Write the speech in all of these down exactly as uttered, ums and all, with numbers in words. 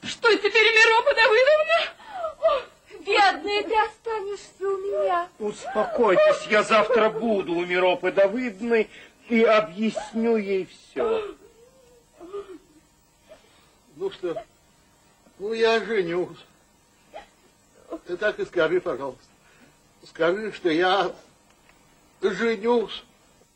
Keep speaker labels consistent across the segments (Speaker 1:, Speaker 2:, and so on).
Speaker 1: Что теперь, Миропа Давыдовна?
Speaker 2: Бедная, ты останешься у меня.
Speaker 3: Успокойтесь, я завтра буду у Миропы Давыдовны и объясню ей все.
Speaker 4: Ну что, ну я женюсь. Ты так и скажи, пожалуйста. Скажи, что я женюсь.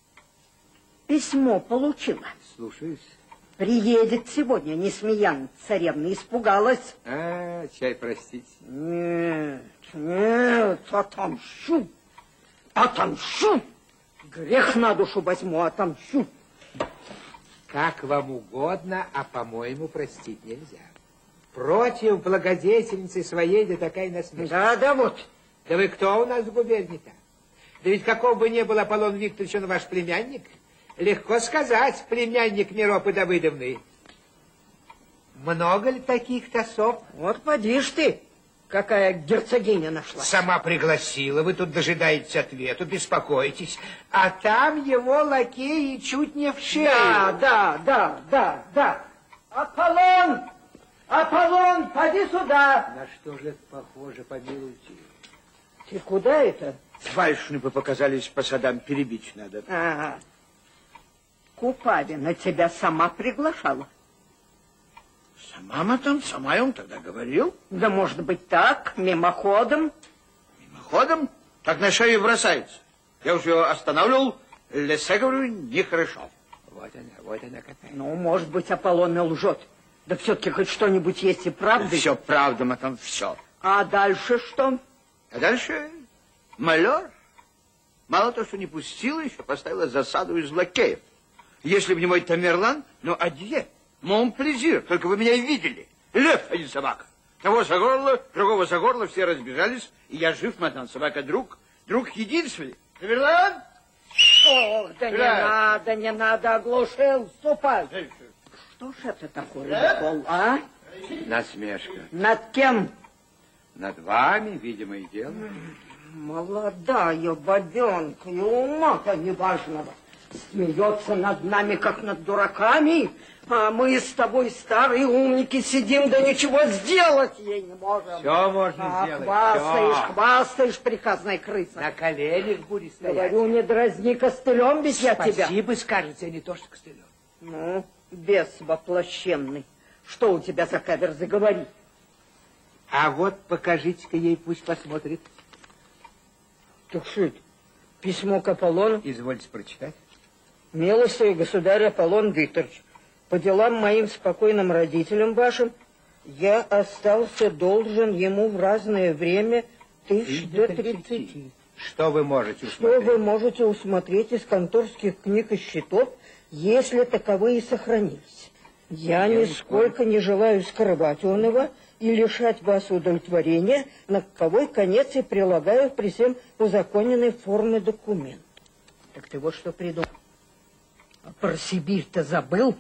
Speaker 5: Письмо получила.
Speaker 6: Слушаюсь.
Speaker 5: Приедет сегодня Несмеяна царевна, испугалась.
Speaker 6: А, чай, простите.
Speaker 5: Нет, нет, отомщу. Отомщу. Грех на душу возьму, отомщу.
Speaker 6: Как вам угодно, а, по-моему, простить нельзя. Против благодетельницы своей, да такая насмешка.
Speaker 5: Да, да вот.
Speaker 6: Да вы кто у нас в губернии-то? Да ведь каков бы ни был Аполлон Викторович, он ваш племянник. Легко сказать, племянник Миропы Давыдовны. Много ли таких тосов?
Speaker 5: Вот поди ж ты, какая герцогиня нашла.
Speaker 6: Сама пригласила, вы тут дожидаетесь ответу, беспокойтесь. А там его лакеи чуть не в шею.
Speaker 5: Да, да, да, да, да. Аполлон! Аполлон, поди сюда!
Speaker 6: На что же это похоже, помилуйте?
Speaker 5: Ты куда это?
Speaker 3: Барышни бы показались по садам, перебить надо.
Speaker 5: Ага. Купавина тебя сама приглашала.
Speaker 3: Сама, мадам, сама я вам тогда говорил.
Speaker 5: Да, может быть, так, мимоходом.
Speaker 3: Мимоходом? Так на шею бросается. Я уже его останавливал, лесе, говорю, нехорошо.
Speaker 6: Вот она, вот она какая.
Speaker 5: Ну, может быть, Аполлон и лжет. Да все-таки хоть что-нибудь есть и правда.
Speaker 3: Все правда, мадам, все.
Speaker 5: А дальше что?
Speaker 3: А дальше малер. Мало то, что не пустила, еще поставила засаду из лакеев. Если бы не мой Тамерлан, ну, адье, мон плезир, только вы меня и видели. Лев, а не собака. Того за горло, другого за горло, все разбежались, и я жив, мадам, собака друг, друг единственный. Тамерлан!
Speaker 5: Ох, да не надо, не надо, оглушил, ступай. Что ж это такое, Никол, а?
Speaker 6: Насмешка.
Speaker 5: Над кем?
Speaker 6: Над вами, видимо, и дело.
Speaker 5: Молодая бабенка, и ума-то неважного. Смеется над нами, как над дураками, а мы с тобой, старые умники, сидим, да ничего сделать ей не можем.
Speaker 6: Все можно
Speaker 5: а,
Speaker 6: сделать.
Speaker 5: Хвастаешь,
Speaker 6: Все.
Speaker 5: хвастаешь, приказная крыса.
Speaker 6: На коленях будешь стоять.
Speaker 5: Говорю, не дразни костылем, без я тебя.
Speaker 6: Спасибо, скажете, а не то, что костылем.
Speaker 5: Ну, бес воплощенный. Что у тебя за каверзы, говори.
Speaker 6: А вот покажите-ка ей, пусть посмотрит.
Speaker 5: Так что это? Письмо к Аполлону?
Speaker 6: Извольте прочитать.
Speaker 5: Милостивый государь Аполлон Викторович, по делам моим спокойным родителям вашим, я остался должен ему в разное время тысяч до тридцати.
Speaker 6: Что вы можете
Speaker 5: Что
Speaker 6: усмотреть?
Speaker 5: вы можете усмотреть из конторских книг и счетов, если таковые сохранились? Я
Speaker 6: Я
Speaker 5: нисколько не желаю скрывать оного и лишать вас удовлетворения, на каковой конец и прилагаю при всем узаконенной формы документ. Так ты вот что придумал. А про Сибирь-то забыл?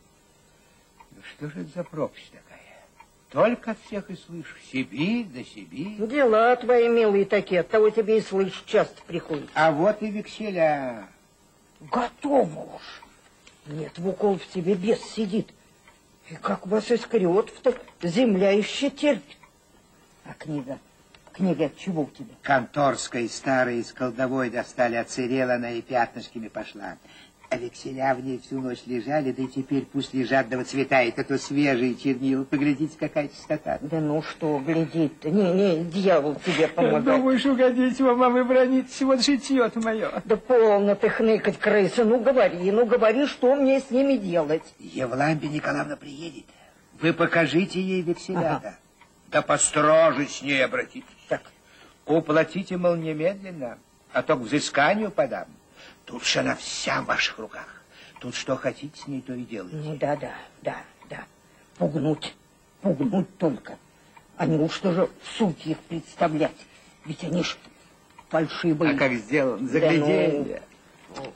Speaker 6: Ну что же это за пропасть такая? Только от всех и слышу. Сибирь да Сибирь.
Speaker 5: Дела твои милые такие, оттого тебе и слышь часто приходит.
Speaker 6: А вот и векселя.
Speaker 5: Готово уж. Нет, в укол в тебе бес сидит. И как вас Искариотов-то земля еще терпит. А книга? Книга чего у тебя?
Speaker 6: Конторской старой из колдовой достали, оцерела она и пятнышками пошла. А векселя в ней всю ночь лежали, да и теперь пусть лежат, да выцветает, а то свежие чернила. Поглядите, какая чистота.
Speaker 5: Да ну что глядеть-то? Не, не, дьявол тебе помогает.
Speaker 7: Думаешь, угодить вам, а вы бронитесь, вот житье-то мое.
Speaker 5: Да полно ты хныкать, крыса. Ну говори, ну говори, что мне с ними делать?
Speaker 6: Евлампия Николаевна приедет. Вы покажите ей векселя-то.
Speaker 5: Ага.
Speaker 6: Да построже с ней обратитесь.
Speaker 5: Так.
Speaker 6: Уплатите, мол, немедленно, а то к взысканию подам. Тут же она вся в ваших руках. Тут что хотите с ней, то и делайте.
Speaker 5: Ну да, да, да, да. Пугнуть, пугнуть только. А неужто же в суть их представлять? Ведь они ж фальшивые.
Speaker 6: А как сделан,
Speaker 5: Да
Speaker 6: загляденье.
Speaker 5: ну...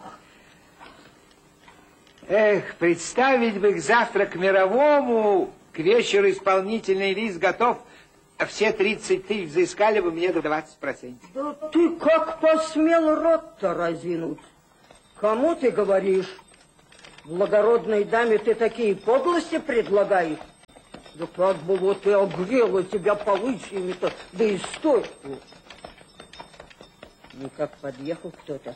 Speaker 6: Эх, представить бы их завтра к мировому, к вечеру исполнительный лист готов, а все тридцать тысяч взыскали бы мне до двадцать процентов.
Speaker 5: Да ты как посмел рот-то разинуть? Кому ты говоришь? Благородной даме ты такие подлости предлагаешь? Да как бы вот и огрела тебя повыщенными-то, да и стой. Ну, как подъехал кто-то.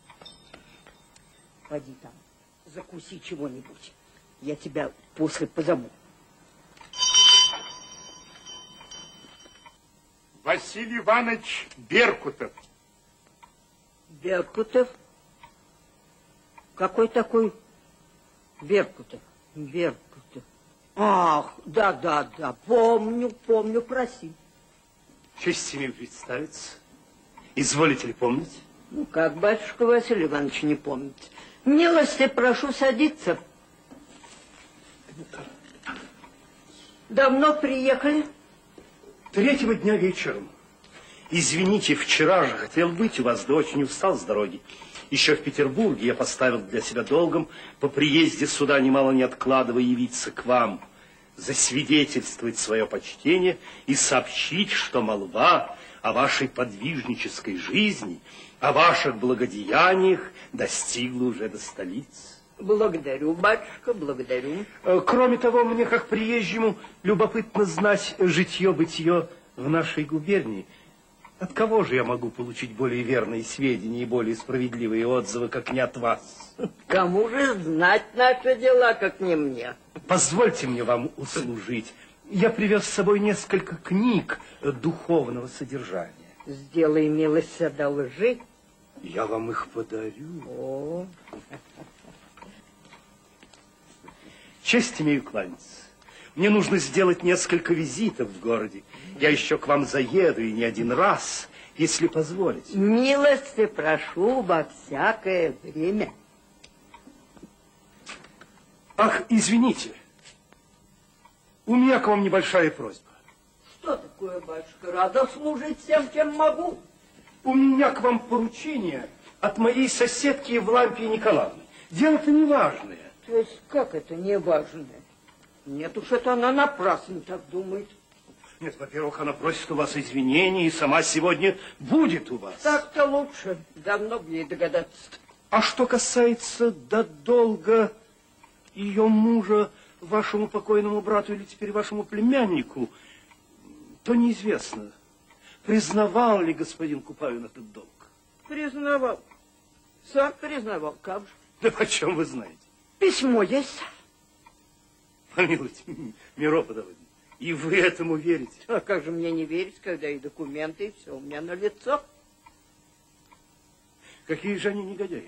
Speaker 5: Поди там, закуси чего-нибудь. Я тебя после позову.
Speaker 8: Василий Иванович Беркутов.
Speaker 5: Беркутов? Какой такой Беркутов? Беркутов. Ах, да-да-да, помню, помню, проси.
Speaker 8: Честь имею представиться. Изволите ли помнить?
Speaker 5: Ну, как батюшка Василий Иванович не помнит. Милости прошу садиться. Давно приехали?
Speaker 8: Третьего дня вечером. Извините, вчера же хотел быть у вас, да очень устал с дороги. Еще в Петербурге я поставил для себя долгом по приезде сюда, немало не откладывая, явиться к вам, засвидетельствовать свое почтение и сообщить, что молва о вашей подвижнической жизни, о ваших благодеяниях достигла уже до столицы.
Speaker 5: Благодарю, батюшка, благодарю.
Speaker 8: Кроме того, мне, как приезжему, любопытно знать житье-бытие в нашей губернии. От кого же я могу получить более верные сведения и более справедливые отзывы, как не от вас?
Speaker 5: Кому же знать наши дела, как не мне?
Speaker 8: Позвольте мне вам услужить. Я привез с собой несколько книг духовного содержания.
Speaker 5: Сделай милость, одолжи.
Speaker 8: Я вам их подарю.
Speaker 5: О.
Speaker 8: Честь имею кланяться. Мне нужно сделать несколько визитов в городе. Я еще к вам заеду и не один раз, если позволите.
Speaker 5: Милости прошу во всякое время.
Speaker 8: Ах, извините. У меня к вам небольшая просьба.
Speaker 5: Что такое, батюшка? Рада служить всем, чем могу.
Speaker 8: У меня к вам поручение от моей соседки Евлампии Николаевны. Дело-то не важное.
Speaker 5: То есть как это не важное? Нет уж, это она напрасно так думает.
Speaker 8: Нет, во-первых, она просит у вас извинений и сама сегодня будет у вас.
Speaker 5: Так-то лучше. Давно бы ей догадаться.
Speaker 8: А что касается до долга ее мужа вашему покойному брату или теперь вашему племяннику, то неизвестно, признавал ли господин Купавин этот долг.
Speaker 5: Признавал. Сам признавал. Как же?
Speaker 8: Да почем вы знаете?
Speaker 5: Письмо есть.
Speaker 8: Помилуйте, Миропа Давыдовна, и вы этому верите?
Speaker 5: А как же мне не верить, когда и документы, и все у меня на лицо?
Speaker 8: Какие же они негодяи?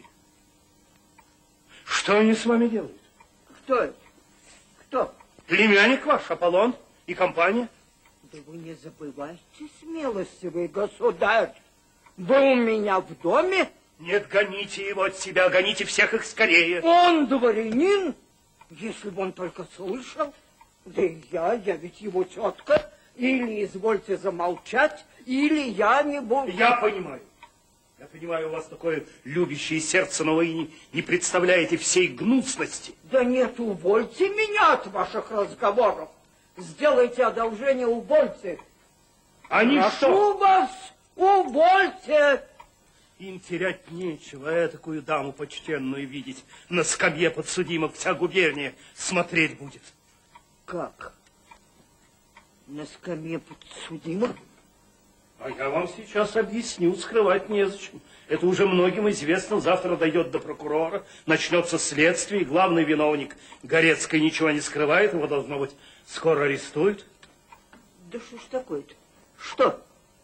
Speaker 8: Что они с вами делают?
Speaker 5: Кто это? Кто?
Speaker 8: Племянник ваш, Аполлон и компания.
Speaker 5: Да вы не забывайте, милостивый государь. Вы у меня в доме?
Speaker 8: Нет, гоните его от себя, гоните всех их скорее.
Speaker 5: Он дворянин? Если бы он только слышал. Да и я, я ведь его тетка. Или извольте замолчать, или я не буду.
Speaker 8: Я понимаю. Я понимаю, у вас такое любящее сердце, но вы не, не представляете всей гнусности.
Speaker 5: Да нет, увольте меня от ваших разговоров. Сделайте одолжение, увольте.
Speaker 8: Они
Speaker 5: Прошу
Speaker 8: что?
Speaker 5: вас, увольте.
Speaker 8: Им терять нечего, этакую даму почтенную видеть. На скамье подсудимых вся губерния смотреть будет.
Speaker 5: Как? На скамье подсудимых?
Speaker 8: А я вам сейчас объясню, скрывать незачем. Это уже многим известно. Завтра дойдет до прокурора, начнется следствие, и главный виновник Горецкой ничего не скрывает, его, должно быть, скоро арестуют.
Speaker 5: Да что ж такое-то? Что?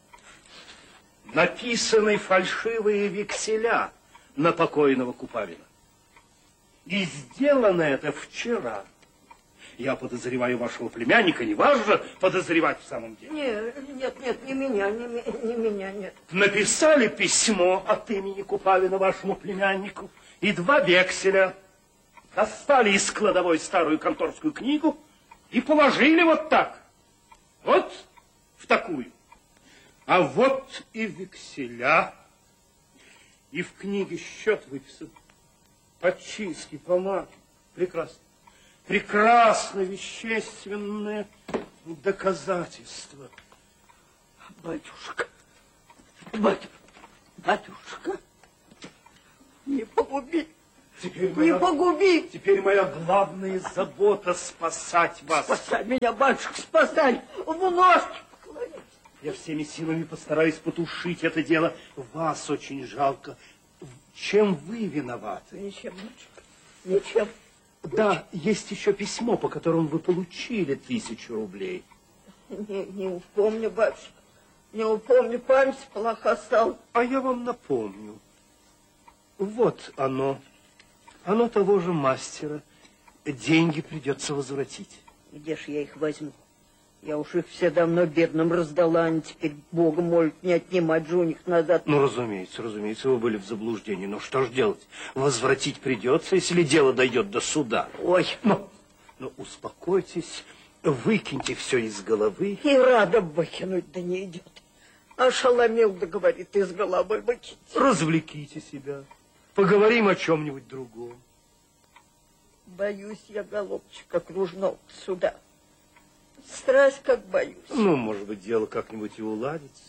Speaker 8: Написаны фальшивые векселя на покойного Купавина. И сделано это вчера. Я подозреваю вашего племянника, не вас же подозревать в самом деле.
Speaker 5: Нет, нет, нет, не меня, не, ми- не меня, нет.
Speaker 8: Написали письмо от имени Купавина вашему племяннику и два векселя. Достали из кладовой старую конторскую книгу и положили вот так. Вот в такую. А вот и векселя. И в книге счет выписан. Подчистки, помарки. Прекрасно. Прекрасно вещественное доказательство.
Speaker 5: Батюшка, батюшка, батюшка, не погуби,
Speaker 8: Теперь моя,
Speaker 5: Не погуби!
Speaker 8: теперь моя главная забота спасать вас.
Speaker 5: Спасай меня, батюшка, спасай! В нос!
Speaker 8: Я всеми силами постараюсь потушить это дело. Вас очень жалко. Чем вы виноваты?
Speaker 5: Ничем, батюшка, ничем.
Speaker 8: Да, есть еще письмо, по которому вы получили тысячу рублей.
Speaker 5: Не, не упомню, батюшка. Не упомню, память плохо стала.
Speaker 8: А я вам напомню. Вот оно. Оно того же мастера. Деньги придется возвратить.
Speaker 5: Где ж я их возьму? Я уж их все давно бедным раздала, они теперь Бога молят не отнимать же у них назад.
Speaker 8: Ну, разумеется, разумеется, вы были в заблуждении. Но что ж делать? Возвратить придется, если дело дойдет до суда.
Speaker 5: Ой.
Speaker 8: Но, но успокойтесь, выкиньте все из головы.
Speaker 5: И рада выкинуть, да не идет. Ошеломил, да говорит, из головы выкинуть.
Speaker 8: Развлеките себя. Поговорим о чем-нибудь другом.
Speaker 5: Боюсь я, голубчик, окружного суда. Страсть как боюсь.
Speaker 8: Ну, может быть, дело как-нибудь и уладится.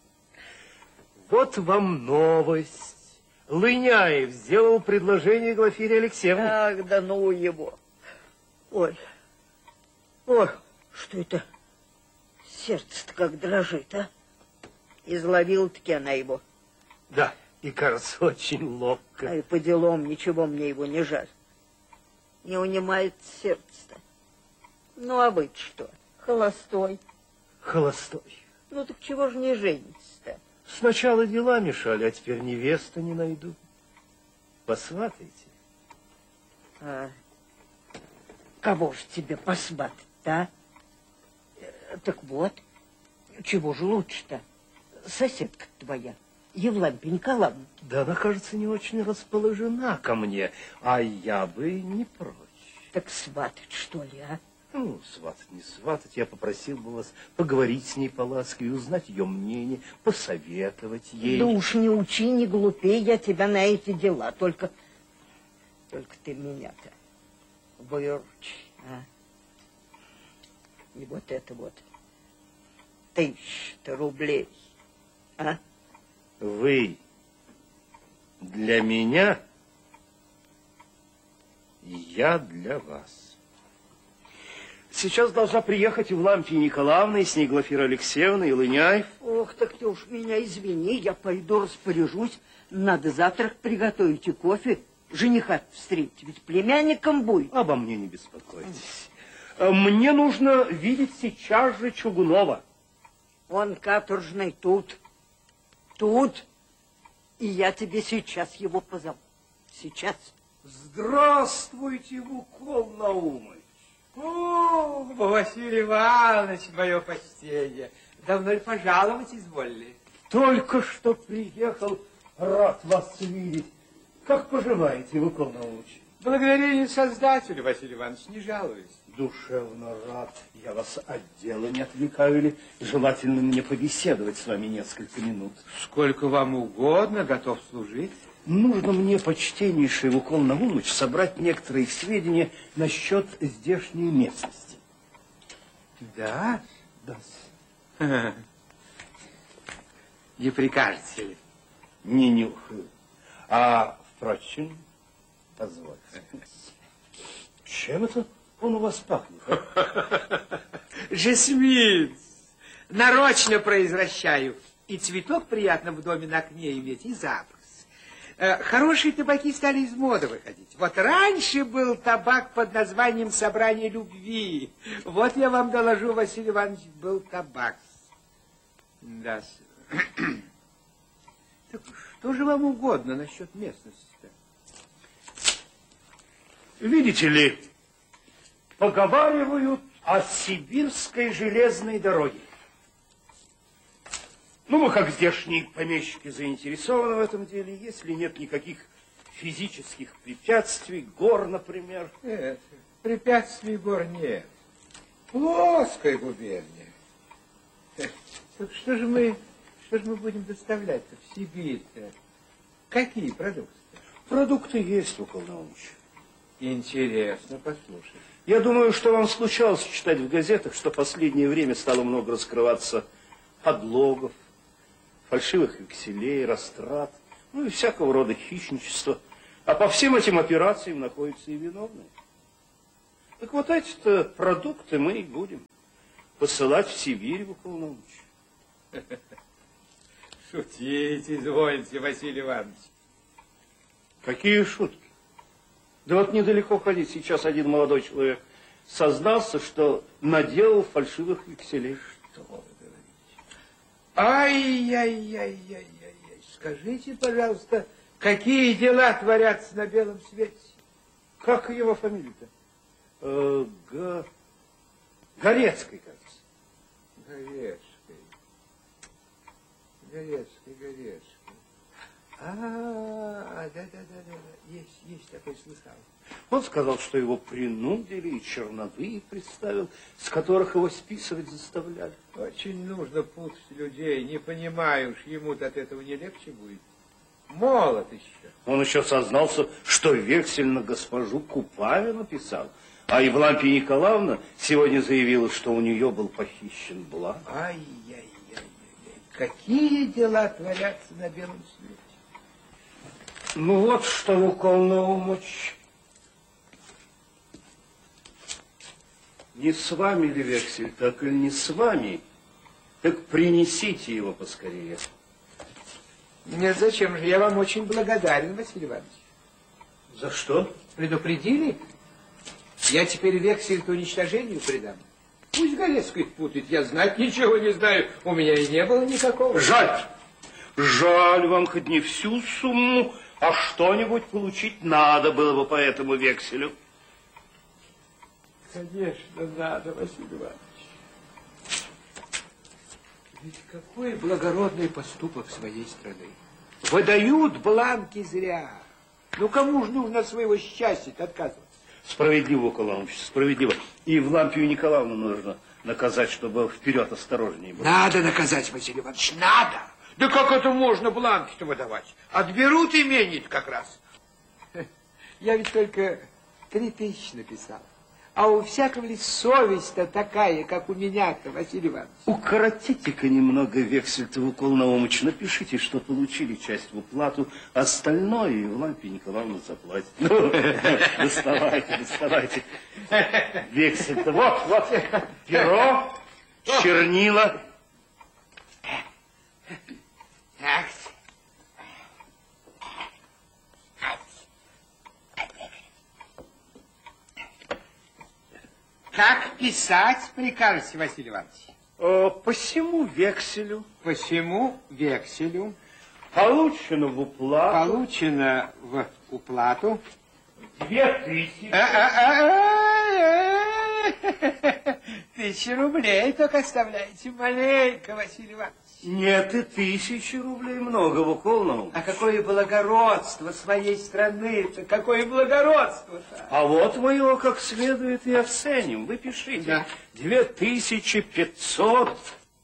Speaker 8: Вот вам новость. Лыняев сделал предложение Глафире Алексеевне.
Speaker 5: Ах, да ну его. Ой, ой, что это? Сердце-то как дрожит, а? Изловила-таки она его.
Speaker 8: Да, и кажется, очень ловко.
Speaker 5: А и по делам ничего мне его не жаль. Не унимает сердце-то. Ну, а вы что? Холостой.
Speaker 8: Холостой.
Speaker 5: Ну, так чего же не женитесь-то?
Speaker 8: Сначала дела мешали, а теперь невеста не найду. Посватайте.
Speaker 5: А кого же тебе посватать-то, а? Э, Так вот, чего же лучше-то? Соседка твоя, Евлампия Николаевна.
Speaker 8: Да она, кажется, не очень расположена ко мне, а я бы не прочь.
Speaker 5: Так сватать, что ли, а?
Speaker 8: Ну, сватать, не сватать, я попросил бы вас поговорить с ней по-ласковее, узнать ее мнение, посоветовать ей.
Speaker 5: Да уж не учи, не глупей я тебя на эти дела, только, только ты меня-то выручи, а? И вот это вот тысяча рублей, а?
Speaker 8: Вы для меня, я для вас. Сейчас должна приехать Евлампия Николаевна, и с ней Глафира Алексеевна, и Лыняев.
Speaker 5: Ох, так ты уж меня извини, я пойду распоряжусь. Надо завтрак приготовить и кофе. Жениха встретить, ведь племянником будет.
Speaker 8: Обо мне не беспокойтесь. Мне нужно видеть сейчас же Чугунова.
Speaker 5: Он каторжный тут, тут, и я тебе сейчас его позову. Сейчас.
Speaker 8: Здравствуйте, Вукол Наумович.
Speaker 7: О, Василий Иванович, мое почтение. Давно ли пожаловать изволили?
Speaker 8: Только что приехал, рад вас видеть. Как поживаете, Вукол Наумович?
Speaker 7: Благодарение Создателю, Василий Иванович, не жалуюсь.
Speaker 8: Душевно рад. Я вас от дела не отвлекаю, или желательно мне побеседовать с вами несколько минут?
Speaker 7: Сколько вам угодно, готов служить.
Speaker 8: Нужно мне, почтеннейший Вукол Наумович, собрать некоторые сведения насчет здешней местности.
Speaker 7: Да?
Speaker 8: Да.
Speaker 7: Не прикажете ли?
Speaker 8: Не нюхаю. А, впрочем, позвольте. Чем это он у вас пахнет?
Speaker 7: Жасмин. Нарочно произвращаю. И цветок приятно в доме на окне иметь, и запах. Хорошие табаки стали из моды выходить. Вот раньше был табак под названием «Собрание любви». Вот я вам доложу, Василий Иванович, был табак. Да. Так что же вам угодно насчет местности-то?
Speaker 8: Видите ли, поговаривают о сибирской железной дороге. Ну, мы, как здешние помещики, заинтересованы в этом деле. Если нет никаких физических препятствий, гор, например.
Speaker 7: Нет, препятствий гор нет. Плоская губерния. Так что же мы, что же мы будем доставлять-то в Сибирь-то? Какие продукты?
Speaker 8: Продукты есть, Вукол Наумович.
Speaker 7: Интересно, послушай.
Speaker 8: Я думаю, что вам случалось читать в газетах, что в последнее время стало много раскрываться подлогов, фальшивых векселей, растрат, ну и всякого рода хищничества. А по всем этим операциям находятся и виновные. Так вот эти-то продукты мы и будем посылать в Сибирь в уполномоченные.
Speaker 7: Шутите, извольте, Василий Иванович.
Speaker 8: Какие шутки? Да вот недалеко ходить. Сейчас один молодой человек сознался, что наделал фальшивых векселей.
Speaker 7: Что вы говорите? Ай-яй-яй-яй-яй-яй. Скажите, пожалуйста, какие дела творятся на белом свете?
Speaker 8: Как его фамилия-то? Э, Га... Горецкий, кажется.
Speaker 7: Горецкий. Горецкий, Горецкий. А, да-да-да, есть, есть, такой слыхал.
Speaker 8: Он сказал, что его принудили и черновые представил, с которых его списывать заставляли.
Speaker 7: Очень нужно путать людей, не понимаю уж, ему-то от этого не легче будет. Молод еще.
Speaker 8: Он еще сознался, что вексель на госпожу Купавину писал. А Евлампия Николаевна сегодня заявила, что у нее был похищен бланк.
Speaker 7: Ай-яй-яй-яй. Какие дела творятся на белом свете?
Speaker 8: Ну вот что, уполномочь. Не с вами ли вексель, так или не с вами, так принесите его поскорее.
Speaker 7: Нет, зачем же? Я вам очень благодарен, Василий Иванович.
Speaker 8: За что?
Speaker 7: Предупредили? Я теперь вексель к уничтожению предам. Пусть Горецкий путает, я знать ничего не знаю. У меня и не было никакого.
Speaker 8: Жаль. Жаль вам хоть не всю сумму, а что-нибудь получить надо было бы по этому векселю.
Speaker 7: Конечно, надо, Василий Иванович. Ведь какой благородный поступок своей страны. Выдают бланки зря. Ну, кому же нужно от своего счастья отказываться?
Speaker 8: Справедливо, Коломыч, справедливо. И Евлампию Николаевну нужно наказать, чтобы вперед осторожнее было.
Speaker 7: Надо наказать, Василий Иванович, надо. Да как это можно бланки-то выдавать? Отберут имение как раз. Я ведь только три тысячи написал. А у всякого ли совесть-то такая, как у меня-то, Василий Иванович?
Speaker 8: Укоротите-ка немного вексель-то, Укол Наумыч. Напишите, что получили часть в уплату, остальное Евлампия Николаевна заплатит. Ну, доставайте, доставайте. Вексель-то, вот, вот, перо, чернила.
Speaker 7: Так. Как писать прикажете, Василий Иванович?
Speaker 8: Э, по всему векселю.
Speaker 7: По всему векселю.
Speaker 8: Получено в уплату.
Speaker 7: Получено в уплату.
Speaker 8: Две тысячи.
Speaker 7: Тысячи рублей только оставляете маленько, Василий Иванович.
Speaker 8: Нет, и тысячи рублей много, Укол Наумыч.
Speaker 7: А какое благородство своей страны-то, какое благородство-то.
Speaker 8: А вот мы его как следует и оценим. Вы пишите.
Speaker 7: Да.
Speaker 8: Две тысячи пятьсот.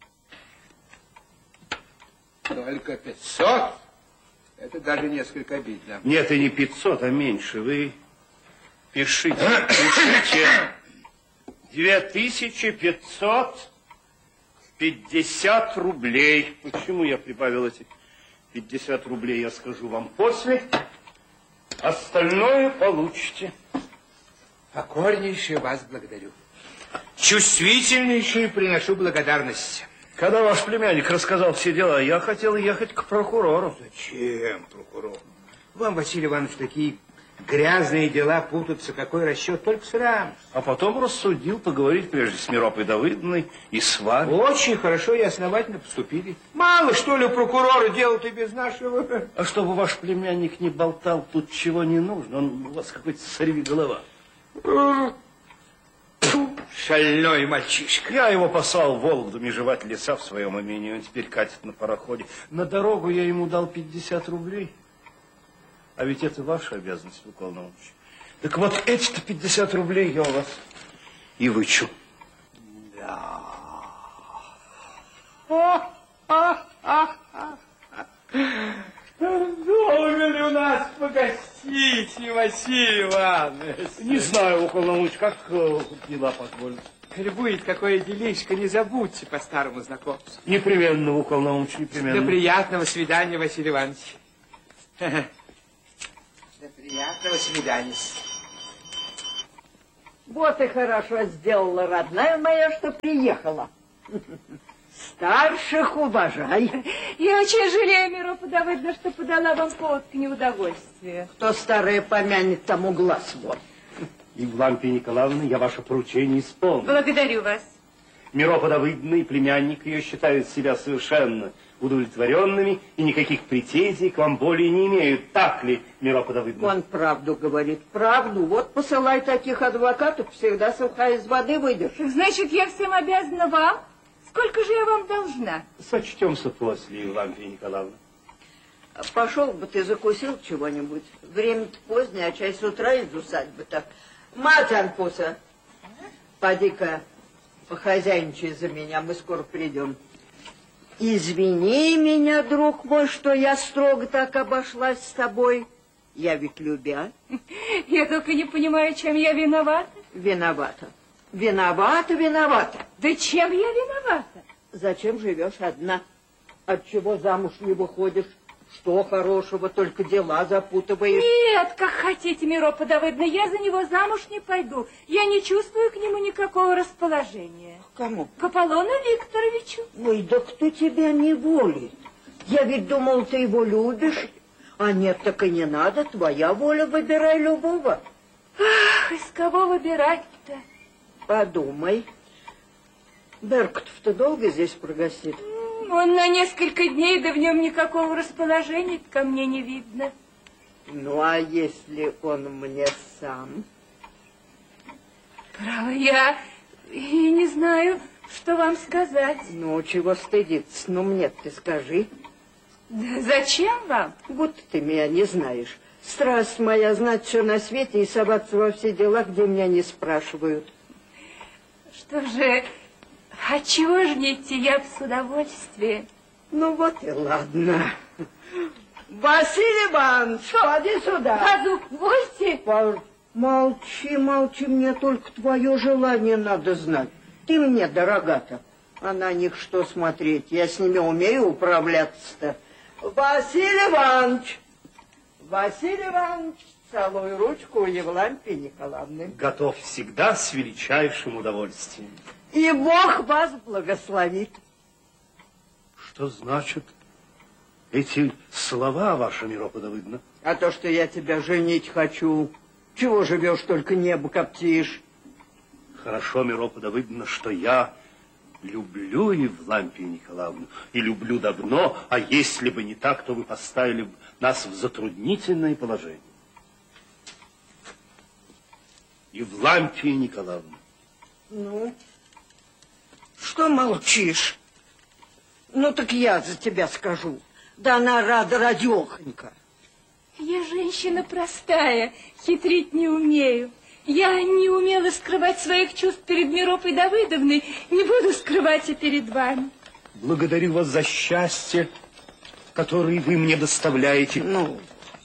Speaker 7: Только пятьсот? Это даже несколько обидно.
Speaker 8: Нет, и не пятьсот, а меньше. Вы пишите, пишите. Две тысячи пятьсот пятьдесят рублей. Почему я прибавил эти пятьдесят рублей, я скажу вам после. Остальное получите.
Speaker 7: Покорнейше вас благодарю. Чувствительнейшую приношу благодарность.
Speaker 8: Когда ваш племянник рассказал все дела, я хотел ехать к прокурору.
Speaker 7: Зачем прокурор? Вам, Василий Иванович, такие грязные дела путаться, какой расчет, только срам.
Speaker 8: А потом рассудил поговорить прежде с Миропой Давыдовной и с вами.
Speaker 7: Очень хорошо и основательно поступили. Мало, что ли, прокурора делают и без нашего.
Speaker 8: А чтобы ваш племянник не болтал тут чего не нужно, он у вас какой-то сорвиголова.
Speaker 7: Фу, шальной мальчишка.
Speaker 8: Я его послал в Вологду межевать леса в своем имении, он теперь катит на пароходе. На дорогу я ему дал пятьдесят рублей. А ведь это ваша обязанность, Укол Наумыч. Так вот, эти-то пятьдесят рублей я у вас и вычу.
Speaker 7: Да. Долго ли у нас погостите, Василий Иванович?
Speaker 8: Не знаю, Укол Наумыч, как э, дела позволят.
Speaker 7: Коли будет какое делишко, не забудьте по старому знакомству.
Speaker 8: Непременно, Укол Наумыч, непременно.
Speaker 7: До приятного свидания, Василий Иванович. До приятного свидания.
Speaker 5: Вот и хорошо сделала, родная моя, что приехала. Старших уважай.
Speaker 2: Я очень жалею, Миропа Давыдовна, что подала вам повод к неудовольствию.
Speaker 5: Кто старое помянет, тому глаз вон.
Speaker 8: Евлампия Николаевна, я ваше поручение исполнил.
Speaker 2: Благодарю вас.
Speaker 8: Миропа Давыдовна и племянник ее считают себя совершенно удовлетворенными и никаких претензий к вам более не имеют. Так ли, Миропа Давыдовна?
Speaker 5: Он правду говорит, правду. Вот посылай таких адвокатов, всегда сухая из воды выйдешь.
Speaker 2: Значит, я всем обязана вам? Сколько же я вам должна?
Speaker 8: Сочтемся после, Евлампия Николаевна.
Speaker 5: Пошел бы ты закусил чего-нибудь. Время-то позднее, а чай с утра из усадьбы так. Мать Анфуса, поди-ка похозяйничай за меня, мы скоро придем. Извини меня, друг мой, что я строго так обошлась с тобой. Я ведь любя.
Speaker 2: Я только не понимаю, чем я виновата.
Speaker 5: Виновата. Виновата, виновата.
Speaker 2: Да чем я виновата?
Speaker 5: Зачем живешь одна? Отчего замуж не выходишь? Что хорошего, только дела запутываешь?
Speaker 2: Нет, как хотите, Миропа Давыдовна, я за него замуж не пойду. Я не чувствую к нему никакого расположения.
Speaker 5: К кому?
Speaker 2: К Аполлону Викторовичу.
Speaker 5: Ой, да кто тебя не волит? Я ведь думал, ты его любишь. А нет, так и не надо, твоя воля, выбирай любого.
Speaker 2: Ах, из кого выбирать-то?
Speaker 5: Подумай. Беркутов-то долго здесь прогостит?
Speaker 2: Он на несколько дней, да в нем никакого расположения ко мне не видно.
Speaker 5: Ну, а если он мне сам?
Speaker 2: Право, я и не знаю, что вам сказать.
Speaker 5: Ну, чего стыдиться? Ну, мне ты скажи.
Speaker 2: Да зачем вам?
Speaker 5: Вот ты меня не знаешь. Страсть моя знать все на свете и соваться во все дела, где меня не спрашивают.
Speaker 2: Что же... А чего ж не идти, я б с удовольствием.
Speaker 5: Ну вот и ладно. Василий Иванович, поди сюда.
Speaker 2: Позвольте.
Speaker 5: Молчи, молчи, мне только твое желание надо знать. Ты мне дорога-то, а на них что смотреть? Я с ними умею управляться-то. Василий Иванович, Василий Иванович, целуй ручку у Евлампии Николаевны.
Speaker 8: Готов всегда с величайшим удовольствием.
Speaker 5: И Бог вас благословит.
Speaker 8: Что значит эти слова, ваша Миропа Давыдовна?
Speaker 5: А то, что я тебя женить хочу. Чего живешь, только небо коптишь?
Speaker 8: Хорошо, Миропа Давыдовна, что я люблю Евлампию Николаевну. И люблю давно, а если бы не так, то вы поставили бы нас в затруднительное положение. Евлампия Николаевна.
Speaker 5: Ну... Что молчишь? Ну, так я за тебя скажу. Да она рада радехонька.
Speaker 2: Я женщина простая, хитрить не умею. Я не умела скрывать своих чувств перед Миропой Давыдовной, не буду скрывать и перед вами.
Speaker 8: Благодарю вас за счастье, которое вы мне доставляете.
Speaker 5: Ну?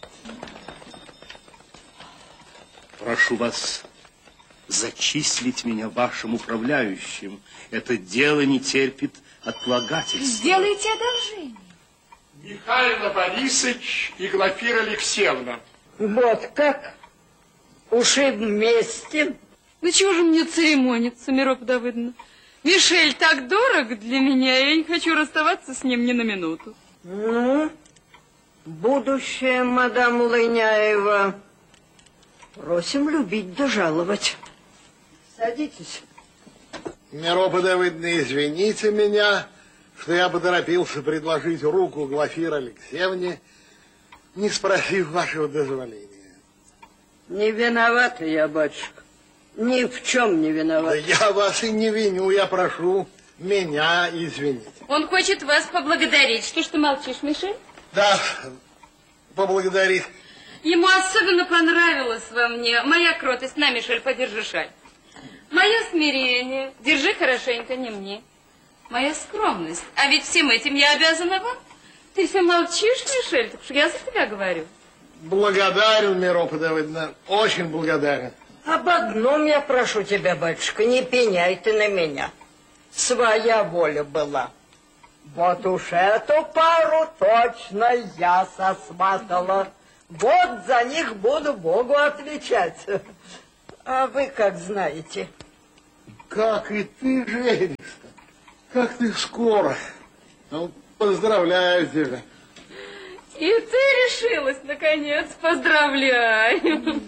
Speaker 8: Прошу вас зачислить меня вашим управляющим. Это дело не терпит отлагательства.
Speaker 2: Сделайте одолжение.
Speaker 9: Михаил Борисович и Глафира Алексеевна.
Speaker 5: Вот как? Уши вместе.
Speaker 1: Ну чего же мне церемониться, Миропа Давыдовна? Мишель так дорог для меня, я не хочу расставаться с ним ни на минуту.
Speaker 5: Ну, будущая мадам Лыняева, просим любить да жаловать. Садитесь.
Speaker 4: Миропа Давыдовна, извините меня, что я поторопился предложить руку Глафире Алексеевне, не спросив вашего дозволения.
Speaker 5: Не виновата я, батюшка. Ни в чем не виновата.
Speaker 4: Да я вас и не виню, я прошу меня извинить.
Speaker 1: Он хочет вас поблагодарить. Что ж ты молчишь, Мишель?
Speaker 4: Да, поблагодарит.
Speaker 1: Ему особенно понравилось во мне моя кротость. На, Мишель, подержи шаль. Мое смирение. Держи хорошенько, не мне. Моя скромность. А ведь всем этим я обязана вам. Ты все молчишь, Мишель? Так что я за тебя говорю.
Speaker 4: Благодарен, Миропа Давыдовна, очень благодарен.
Speaker 5: Об одном я прошу тебя, батюшка, не пеняй ты на меня. Своя воля была. Вот уж эту пару точно я сосватала. Вот за них буду Богу отвечать. А вы как знаете?
Speaker 4: Как и ты женишься? Как ты скоро? Ну, поздравляю тебя.
Speaker 1: И ты решилась, наконец. Поздравляю.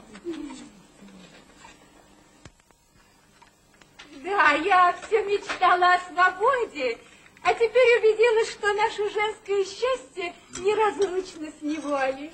Speaker 2: Да, я все мечтала о свободе, а теперь убедилась, что наше женское счастье неразлучно с неволей.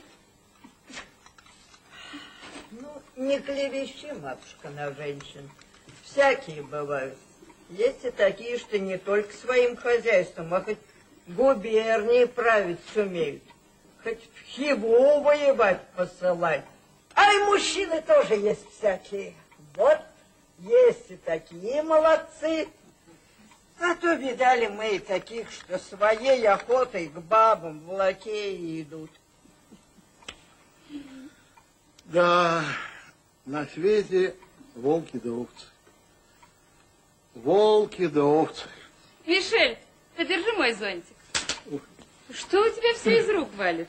Speaker 5: Ну, не клевещи, матушка, на женщин. Всякие бывают. Есть и такие, что не только своим хозяйством, а хоть губернии править сумеют. Хоть в Хиву воевать посылать. А и мужчины тоже есть всякие. Вот, есть и такие молодцы. А то видали мы и таких, что своей охотой к бабам в лакеи идут.
Speaker 4: Да, на свете волки да овцы. Волки да овцы.
Speaker 1: Мишель, подержи мой зонтик. Что у тебя все из рук валится?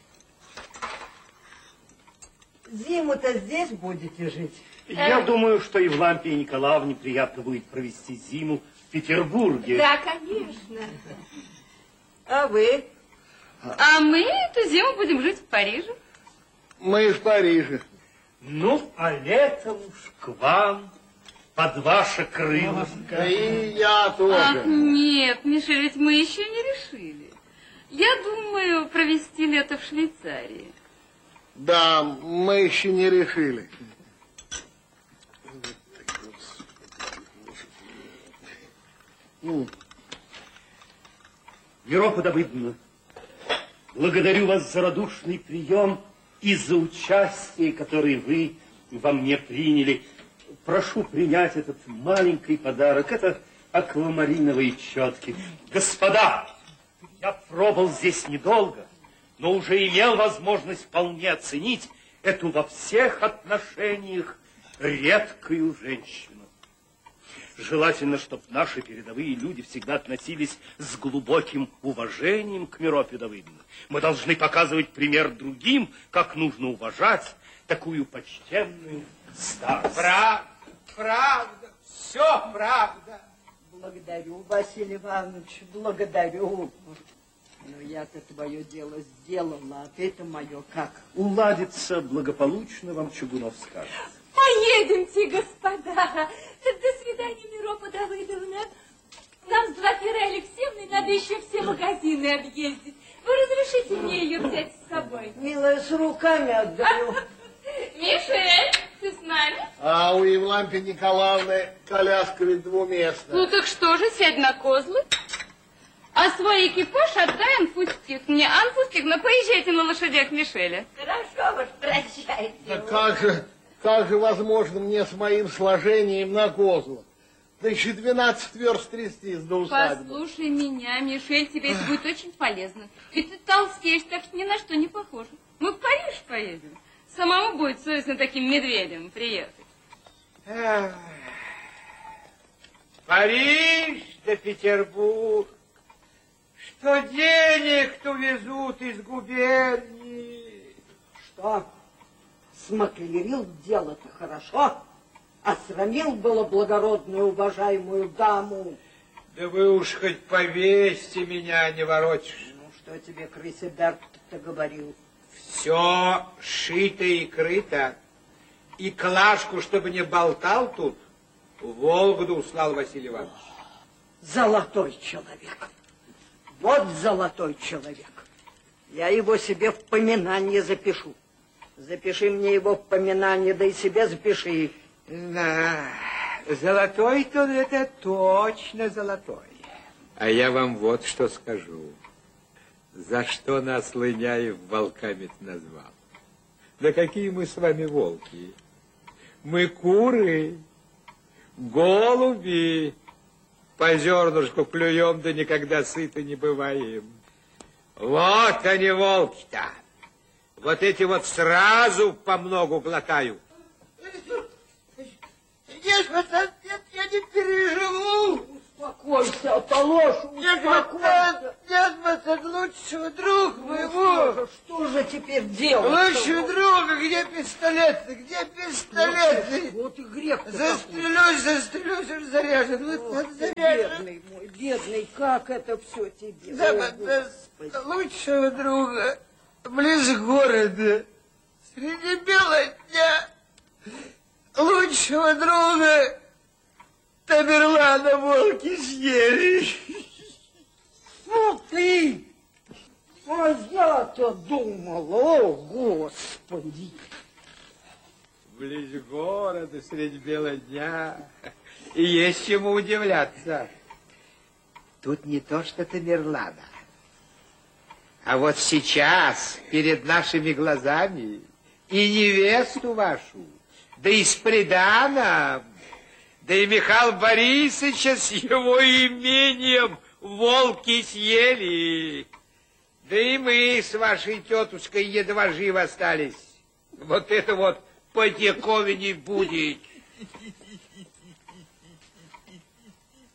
Speaker 5: Зиму-то здесь будете жить?
Speaker 8: Я
Speaker 1: Э.
Speaker 8: думаю, что и в Лампе Николаевне приятно будет провести зиму в Петербурге.
Speaker 2: Да, конечно.
Speaker 5: А вы?
Speaker 1: А мы эту зиму будем жить в Париже.
Speaker 4: Мы из Парижа.
Speaker 8: Ну, а летом уж к вам, под ваше крыло.
Speaker 4: Да и я
Speaker 1: Ах,
Speaker 4: тоже.
Speaker 1: нет, Мишель, ведь мы еще не решили. Я думаю провести лето в Швейцарии.
Speaker 4: Да, мы еще не решили.
Speaker 8: Миропа Давыдовна, благодарю вас за радушный прием и за участие, которое вы во мне приняли. Прошу принять этот маленький подарок. Это аквамариновые четки. Господа, я пробыл здесь недолго, но уже имел возможность вполне оценить эту во всех отношениях редкую женщину. Желательно, чтобы наши передовые люди всегда относились с глубоким уважением к Миропе Давыдовне. Мы должны показывать пример другим, как нужно уважать такую почтенную старость.
Speaker 7: Правда, правда, все правда.
Speaker 5: Благодарю, Василий Иванович, благодарю. Но я-то твое дело сделала, а ты-то мое как?
Speaker 8: Уладится благополучно, вам Чугунов скажет.
Speaker 2: Поедемте, господа. Так до свидания, Миропа Давыдовна. Нам с Глафирой Алексеевной надо еще все магазины объездить. Вы разрешите мне ее взять с собой?
Speaker 5: Милая, с руками отдаю.
Speaker 1: Мишель, ты с нами?
Speaker 4: А у Евлампии Николаевны коляска ведь двуместная.
Speaker 1: Ну так что же, сядь на козлы. А свой экипаж отдай Анфустик. Не, Анфустик, но поезжайте на лошадях Мишеля.
Speaker 2: Хорошо, уж прощайте.
Speaker 4: Да как же, как же возможно мне с моим сложением на козлах? Да еще двенадцать верст трястись до усадьбы.
Speaker 1: Послушай меня, Мишель, тебе это будет очень полезно. Ведь ты толстеешь, так что ни на что не похож. Мы в Париж поедем. Самому будет совестно таким медведем приехать.
Speaker 7: Эх. Париж да Петербург. Что денег-то везут из губернии.
Speaker 5: Что? Смаклерил дело-то хорошо, осрамил было благородную уважаемую даму.
Speaker 7: Да вы уж хоть повесьте меня, не воротишь.
Speaker 5: Ну, что тебе крыса Берт-то говорил?
Speaker 7: Все шито и крыто. И клашку, чтобы не болтал тут, в Вологду услал Василий Иванович.
Speaker 5: Золотой человек. Вот золотой человек. Я его себе в поминание запишу. Запиши мне его в поминание, да и себе запиши.
Speaker 7: Да, золотой-то это точно золотой. А я вам вот что скажу. За что нас Лыняев волками назвал? Да какие мы с вами волки? Мы куры, голуби, по зернышку клюем, да никогда сыты не бываем. Вот они волки-то. Вот эти вот сразу по многу глотают.
Speaker 5: Нет, я не переживу. Успокойся. успокойся, Полоша,
Speaker 3: Нет,
Speaker 5: успокойся.
Speaker 3: нет, нет, лучшего друга моего.
Speaker 5: Что же теперь делать?
Speaker 3: Лучшего друга, где пистолет? Где пистолет?
Speaker 5: Вот и грех.
Speaker 3: Застрелюсь, застрелюсь, уж заряжен. Вот заряжен.
Speaker 5: Бедный мой, бедный, как это все тебе?
Speaker 3: Да,
Speaker 5: О,
Speaker 3: да, лучшего друга близ города, среди бела дня. Лучшего друга Тамерлана волки съели.
Speaker 5: Ну ты! А я-то думал, о, Господи!
Speaker 7: Близ города, средь бела дня. И есть чему удивляться. Тут не то, что Тамерлана. А вот сейчас перед нашими глазами и невесту вашу, да и с приданым, да и Михаила Борисовича с его имением волки съели. Да и мы с вашей тетушкой едва живы остались. Вот это вот по диковине будет.